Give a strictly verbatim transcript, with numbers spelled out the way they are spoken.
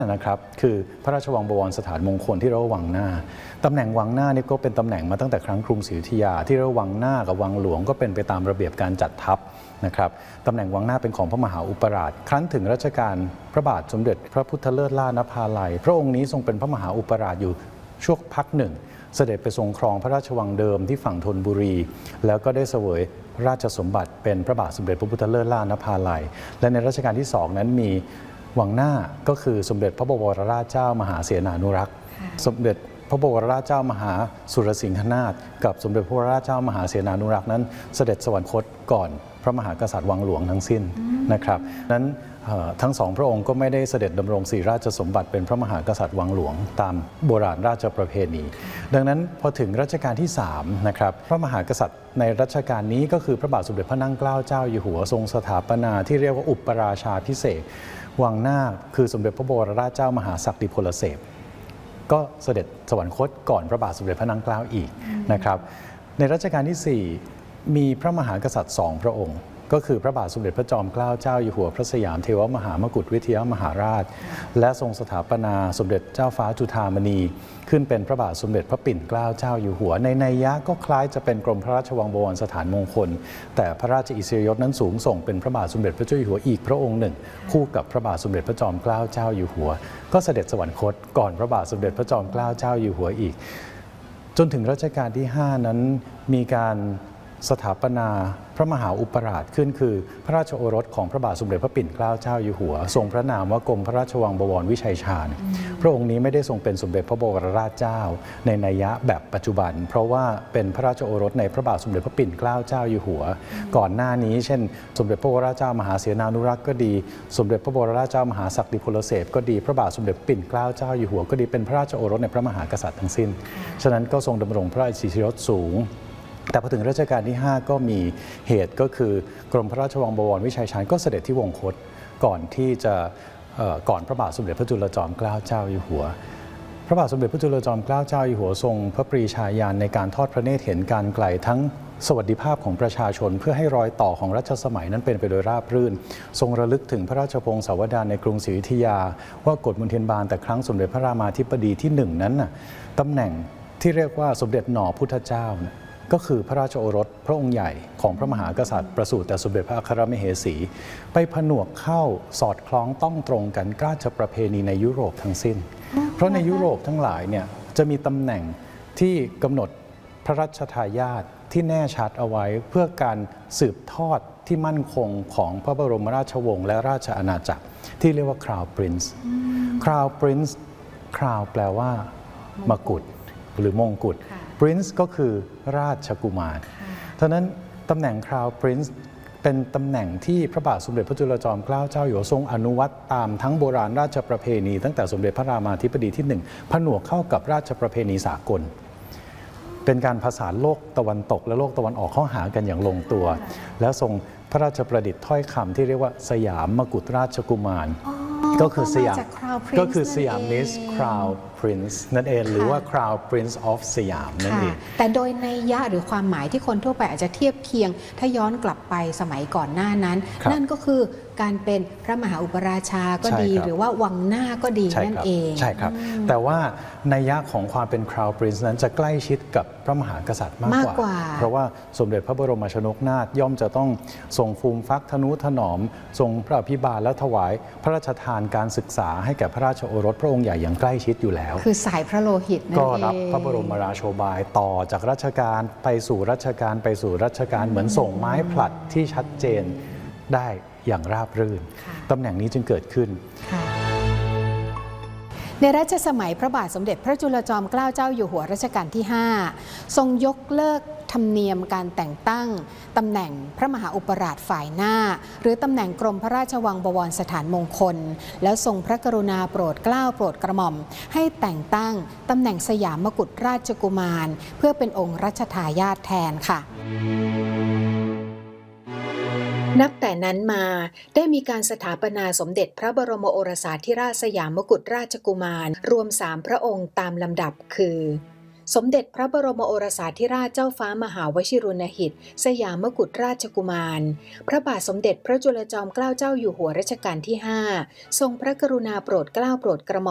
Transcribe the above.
นะครับคือพระราชวังบวรสถานมงคลที่เรียกว่าวังหน้าตำแหน่งวังหน้านี่ก็เป็นตำแหน่งมาตั้งแต่ครั้งกรุงศรีอยุธยาที่เรียกว่าวังหน้ากับวังหลวงก็เป็นไปตามระเบียบการจัดทัพนะครับตำแหน่งวังหน้าเป็นของพระมหาอุปราชครั้นถึงรัชกาลพระบาทสมเด็จพระพุทธเลิศล่านภาลัยพระองค์นี้ทรงเป็นพระมหาอุปราชอยู่ช่วงพักหนึ่งเสด็จไปทรงครองพระราชวังเดิมที่ฝั่งธนบุรีแล้วก็ได้เสวยราชสมบัติเป็นพระบาทสมเด็จพระพุทธเลิศล่านภาลัยและในรัชกาลที่สองนั้นมีวังหน้าก็คือสมเด็จพระบวรราชเจ้ามหาเสนานุรักษ์สมเด็จพระบวรราชเจ้ามหาสุรสิงหนาถกับสมเด็จพระบวรราชเจ้ามหาเสนานุรักษ์นั้นเสด็จสวรรคตก่อนพระมหากษัตริย์วังหลวงทั้งสิ้นนะครับนั้นทั้งสองพระองค์ก็ไม่ได้เสด็จดำรงศรีราชสมบัติเป็นพระมหากษัตริย์วังหลวงตามโบราณราชประเพณีดังนั้นพอถึงรัชกาลที่สามนะครับพระมหากษัตริย์ในรัชกาลนี้ก็คือพระบาทสมเด็จพระนั่งเกล้าเจ้าอยู่หัวทรงสถาปนาที่เรียกว่าอุปราชาภิเษกวังหน้าคือสมเด็จพระบวรราชเจ้ามหาศักดิพลเสพก็เสด็จสวรรคตก่อนพระบาทสมเด็จพระนั่งเกล้าอีกนะครับในรัชกาลที่สี่มีพระมหากษัตริย์สองพระองค์ก็คือพระบาทสมเด็จพระจอมเกล้าเจ้าอยู่หัวพระสยามเทวมหามกุฏวิทยามหาราชและทรงสถาปนาสมเด็จเจ้าฟ้าจุฑามณีขึ้นเป็นพระบาทสมเด็จพระปิ่นเกล้าเจ้าอยู่หัวในนัยยะก็คล้ายจะเป็นกรมพระราชวังบวรสถานมงคลแต่พระราชอิสริยยศนั้นสูงส่งเป็นพระบาทสมเด็จพระเจ้าอยู่หัวอีกพระองค์หนึ่งคู่กับพระบาทสมเด็จพระจอมเกล้าเจ้าอยู่หัวก็เสด็จสวรรคตก่อนพระบาทสมเด็จพระจอมเกล้าเจ้าอยู่หัวอีกจนถึงรัชกาลที่ห้านั้นมีการสถาปนาพระมหาอุปราชขึ้นคือพระราชโอรสของพระบาทสมเด็จพระปิ่นเกล้าเจ้าอยู่หัวทรงพระนามว่ากรมพระราชวังบวรวิชัยชาญพระองค์นี้ไม่ได้ทรงเป็นสมเด็จพระบวรราชเจ้าในนัยยะแบบปัจจุบันเพราะว่าเป็นพระราชโอรสในพระบาทสมเด็จพระปิ่นเกล้าเจ้าอยู่หัวก่อนหน้านี้เช่นสมเด็จพระบวรราชเจ้ามหาเสนานุรักษ์ก็ดีสมเด็จพระบวรราชเจ้ามหาศักดิพลเสพก็ดีพระบาทสมเด็จปิ่นเกล้าเจ้าอยู่หัวก็ดีเป็นพระราชโอรสในพระมหากษัตริย์ทั้งสิ้นฉะนั้นก็ทรงดำรงพระอิสริยยศสูงแต่พอถึงรัชกาลที่ห้าก็มีเหตุก็คือกรมพระราชวังบวรวิชัยชาญก็เสด็จที่วงคตก่อนที่จะก่อนพระบาทสมเด็จพระจุลจอมเกล้าเจ้าอยู่หัวพระบาทสมเด็จพระจุลจอมเกล้าเจ้าอยู่หัวทรงพระปรีชาญาณในการทอดพระเนตรเห็นการไกลทั้งสวัสดิภาพของประชาชนเพื่อให้รอยต่อของรัชสมัยนั้นเป็นไปโดยราบรื่นทรงระลึกถึงพระราชพงศาวดารในกรุงศรีอยุธยาว่ากฎมนเทียนบานแต่ครั้งสมเด็จพระรามาธิบดีที่หนึ่งนั้นน่ะตำแหน่งที่เรียกว่าสมเด็จหน่อพุทธเจ้าก็คือพระราชโอรสพระองค์ใหญ่ของพระมหากษัตริย์ประสูติแต่สมเด็จพระอัครมเหสีไปผนวกเข้าสอดคล้องต้องตรงกันราชประเพณีในยุโรปทั้งสิ้นเพราะในยุโรปทั้งหลายเนี่ยจะมีตำแหน่งที่กำหนดพระราชทายาทที่แน่ชัดเอาไว้เพื่อการสืบทอดที่มั่นคงของพระบรมราชวงศ์และราชอาณาจักรที่เรียกว่า Crown Prince Crown Prince Crown แปลว่ามกุฎหรือมงกุฎPrince ก็คือราชกุมารฉะนั้นตำแหน่ง Crown Prince เป็นตำแหน่งที่พระบาทสมเด็จพระจุลจอมเกล้าเจ้าอยู่หัวทรงอนุวัตตามทั้งโบราณราชประเพณีตั้งแต่สมเด็จพระรามาธิบดีที่หนึ่งผนวกเข้ากับราชประเพณีสากลเป็นการผสานโลกตะวันตกและโลกตะวันออกเข้าหากันอย่างลงตัวแล้วทรงพระราชประดิษฐ์ถ้อยคำที่เรียกว่าสยามมกุฎราชกุมารก็คือสยามก็คือสยามมิส Crown Prince นั่นเองหรือว่า Crown Prince of สยามนั่นเองแต่โดยนัยยะหรือความหมายที่คนทั่วไปอาจจะเทียบเคียงถ้าย้อนกลับไปสมัยก่อนหน้านั้นนั่นก็คือการเป็นพระมหาอุปราชาก็ดีหรือว่าวังหน้าก็ดีนั่นเองใช่ครับแต่ว่านัยยะของความเป็น Crown Prince นั้นจะใกล้ชิดกับพระมหากษัตริย์มากกว่าเพราะว่าสมเด็จพระบรมชนกนาถย่อมจะต้องทรงฟูมฟักทนุถนอมทรงพระอภิบาลและถวายพระราชทานการศึกษาให้แก่พระราชโอรสพระองค์ใหญ่อย่างใกล้ชิดอยู่แล้วคือสายพระโลหิตนั่นเองก็รับพระบรมราโชบายต่อจากรัชกาลไปสู่รัชกาลไปสู่รัชกาลเหมือนส่งไม้ผลัดที่ชัดเจนได้อย่างราบรื่นตำแหน่งนี้จึงเกิดขึ้นในรัชสมัยพระบาทสมเด็จพระจุลจอมเกล้าเจ้าอยู่หัวรัชกาลที่ห้าทรงยกเลิกธรรมเนียมการแต่งตั้งตำแหน่งพระมหาอุปราชฝ่ายหน้าหรือตำแหน่งกรมพระราชวังบวรสถานมงคลแล้วทรงพระกรุณาโปรดเกล้าโปรดกระหม่อมให้แต่งตั้งตำแหน่งสยามมกุฎราชกุมารเพื่อเป็นองค์รัชทายาทแทนค่ะนับแต่นั้นมาได้มีการสถาปนาสมเด็จพระบรมโอรสาธิราชสยามมกุฎราชกุมารรวมสามพระองค์ตามลำดับคือสมเด็จพระบรมโอรสาธิราชเจ้าฟ้ามหาวชิรุณหิตสยามกุฎราชกุมารพระบาทสมเด็จพระจุลจอมเกล้าเจ้าอยู่หัวรัชกาลที่ห้าทรงพระกรุณาโปรดเกล้าโปรดกระหม่อม